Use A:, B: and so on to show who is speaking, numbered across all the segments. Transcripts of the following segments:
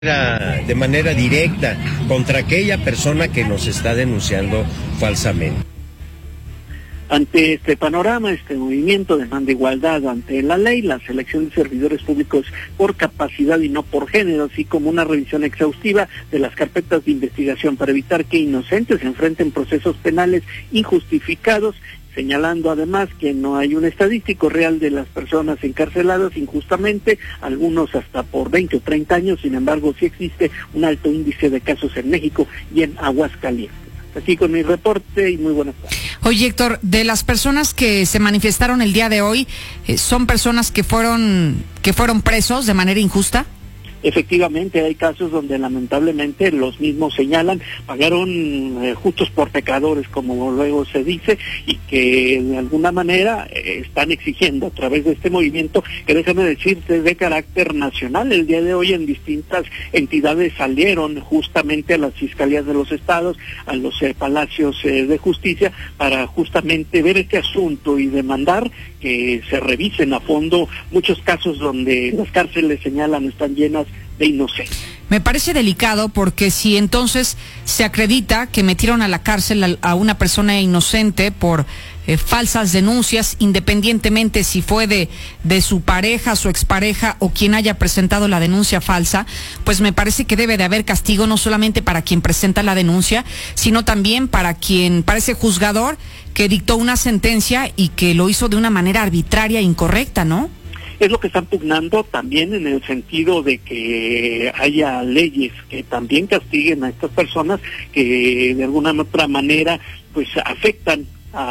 A: de manera directa contra aquella persona que nos está denunciando falsamente.
B: Ante este panorama, este movimiento demanda igualdad ante la ley, la selección de servidores públicos por capacidad y no por género, así como una revisión exhaustiva de las carpetas de investigación para evitar que inocentes se enfrenten procesos penales injustificados, señalando además que no hay un estadístico real de las personas encarceladas injustamente, algunos hasta por 20 o 30 años, sin embargo sí existe un alto índice de casos en México y en Aguascalientes. Aquí con mi reporte y muy buenas tardes.
C: Oye, Héctor, de las personas que se manifestaron el día de hoy, ¿son personas que fueron presos de manera injusta?
B: Efectivamente, hay casos donde lamentablemente los mismos señalan, pagaron justos por pecadores, como luego se dice, y que de alguna manera están exigiendo a través de este movimiento, que déjame decirte, de carácter nacional. El día de hoy en distintas entidades salieron justamente a las fiscalías de los estados, a los palacios de justicia, para justamente ver este asunto y demandar que se revisen a fondo muchos casos donde las cárceles señalan están llenas de inocentes.
C: Me parece delicado porque si entonces se acredita que metieron a la cárcel a una persona inocente por falsas denuncias, independientemente si fue de su pareja, su expareja o quien haya presentado la denuncia falsa, pues me parece que debe de haber castigo no solamente para quien presenta la denuncia, sino también para ese juzgador que dictó una sentencia y que lo hizo de una manera arbitraria e incorrecta, ¿no?
B: Es lo que están pugnando también en el sentido de que haya leyes que también castiguen a estas personas que de alguna otra manera pues afectan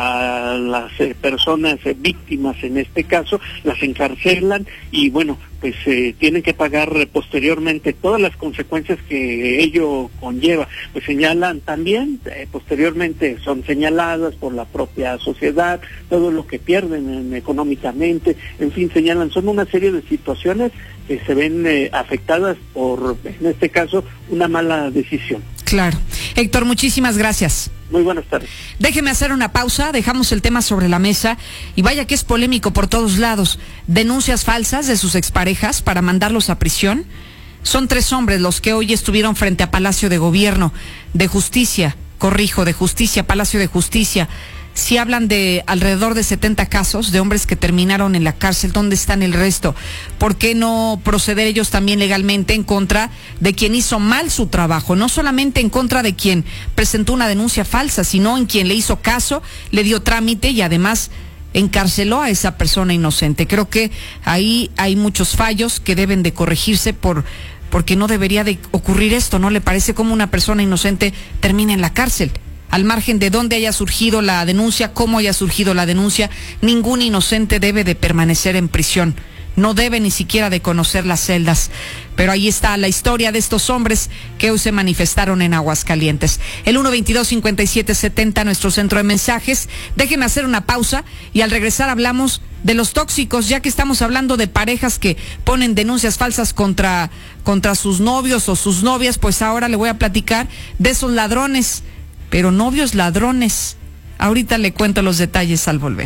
B: a las personas víctimas, en este caso, las encarcelan y bueno, pues tienen que pagar posteriormente todas las consecuencias que ello conlleva. Pues señalan también, posteriormente son señaladas por la propia sociedad, todo lo que pierden económicamente, en fin, señalan, son una serie de situaciones que se ven afectadas por, en este caso, una mala decisión.
C: Claro. Héctor, muchísimas gracias.
B: Muy buenas tardes.
C: Déjeme hacer una pausa, dejamos el tema sobre la mesa y vaya que es polémico por todos lados. Denuncias falsas de sus exparejas para mandarlos a prisión. Son 3 hombres los que hoy estuvieron frente a Palacio de Gobierno, de Justicia, Palacio de Justicia. Si hablan de alrededor de 70 casos de hombres que terminaron en la cárcel, ¿dónde están el resto? ¿Por qué no proceder ellos también legalmente en contra de quien hizo mal su trabajo? No solamente en contra de quien presentó una denuncia falsa, sino en quien le hizo caso, le dio trámite y además encarceló a esa persona inocente. Creo que ahí hay muchos fallos que deben de corregirse porque no debería de ocurrir esto. ¿No le parece como una persona inocente termina en la cárcel? Al margen de dónde haya surgido la denuncia, cómo haya surgido la denuncia, ningún inocente debe de permanecer en prisión. No debe ni siquiera de conocer las celdas. Pero ahí está la historia de estos hombres que hoy se manifestaron en Aguascalientes. El 122-5770, nuestro centro de mensajes. Déjenme hacer una pausa y al regresar hablamos de los tóxicos, ya que estamos hablando de parejas que ponen denuncias falsas contra sus novios o sus novias, pues ahora le voy a platicar de esos ladrones. Pero novios ladrones. Ahorita le cuento los detalles al volver.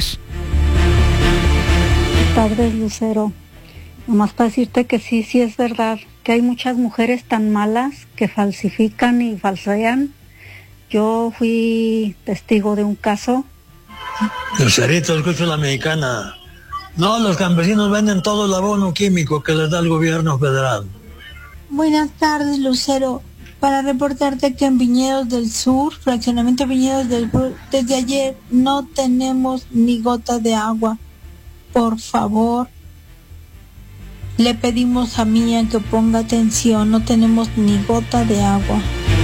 D: Buenas tardes, Lucero. Nomás para decirte que sí es verdad, que hay muchas mujeres tan malas que falsifican y falsean. Yo fui testigo de un caso.
E: Lucerito, escucho la mexicana. No, los campesinos venden todo el abono químico que les da el gobierno federal.
F: Buenas tardes, Lucero. Para reportarte que en Viñedos del Sur, fraccionamiento Viñedos del Sur, desde ayer no tenemos ni gota de agua. Por favor, le pedimos a Mía que ponga atención, no tenemos ni gota de agua.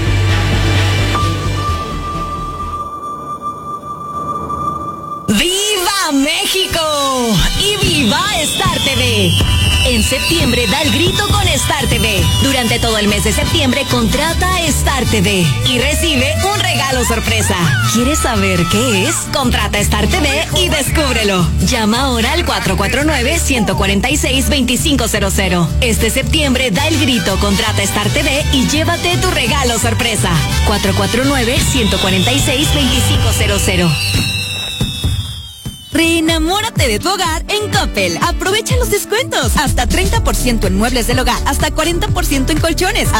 G: ¡Viva México! ¡Y viva Star TV! En septiembre da el grito con Star TV. Durante todo el mes de septiembre contrata a Star TV y recibe un regalo sorpresa. ¿Quieres saber qué es? Contrata a Star TV y descúbrelo. Llama ahora al 449-146-2500. Este septiembre da el grito, contrata a Star TV y llévate tu regalo sorpresa. 449-146-2500. Reenamórate de tu hogar en Coppel. Aprovecha los descuentos. Hasta 30% en muebles del hogar, hasta 40% en colchones.